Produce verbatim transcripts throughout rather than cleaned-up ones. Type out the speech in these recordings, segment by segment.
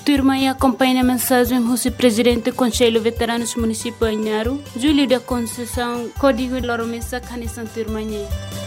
turma e acompanha a mensagem do presidente do Conselho Veteranos Município Ainaro, Júlio da Conceição, Código Loromesa, Canissan Turmanhê.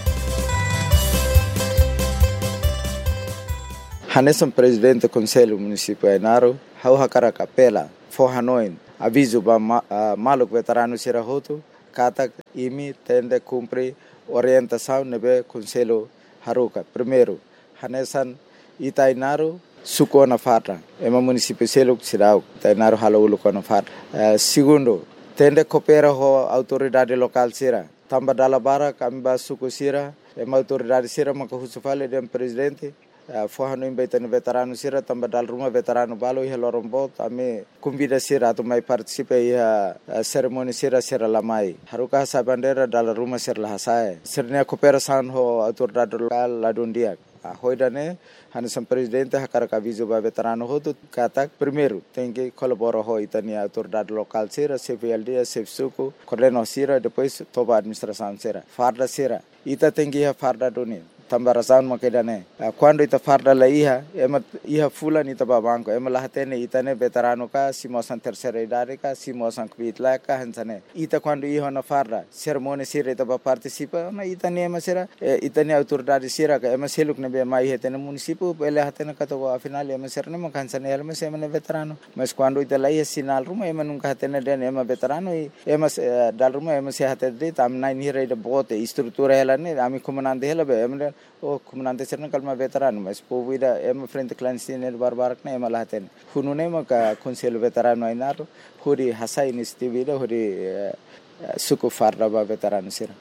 Hanesan presidente do Conselho Município Ainaro, hau hakara kapela, forhanoin, aviso ba ma, uh, maluk veterano sirahoto, kata imi tende cumpre orientação nebe Conselho Haruka. Primeiro, Hanesan Itainaro, suko na fata, ema município seluk sirau, Itainaro halaulu na fata. Uh, segundo, tende coopera ho autoridade local sira, tamba dalabara kami ba suko sira, ema autoridade sira makahusufale dem presidente. Uh, Forrano embaitando veterano sira também dal rumah veterano balo ia lorombo também convida sira tu mai participa ia cerimônia sira sira lamai haruka sa bandera dal rumah sira lahasai sirnya cooperação ho autoridade local ladundia a hoidane Hanesan presidente hakara aviso ba veterano ho tu kata primeiro tem que colaborar ho itania autoridade local sira C V L D C V suco coordeno sira depois toba administração sira farda sira ita tem que farda doni tambarasan makedane quando ita farda la iha ema iha fulan ita babanko ema lahatene itane veterano ka simosan terceira idade ka simosan kvitla ka hansane ita quando iha na farda cerimônia sira ita ba participa na itane ema sira itane autoridade sira ka ema seluk ne be mai hetene município ele hatene ka to afinal ema sira ne makansane ema sema ne veterano mas quando ita la iha sinal ruma ema nunca hatene den ema veterano ema dal ruma ema se hatene de tam nai ni reida bote estrutura ela ne ami comandante ela be ema o comandante serna kalma veterano mas povida ema frente clandestino barbarak na ema lahaten hunune maka Conselho Veterano Ainaro huri hasa iniciativa huri suku farda ba veterano sira.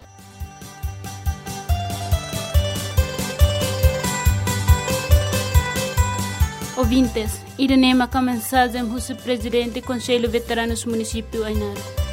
Ouvintes, irene maka mensagem do presidente do Conselho Veteranos Município Ainaro.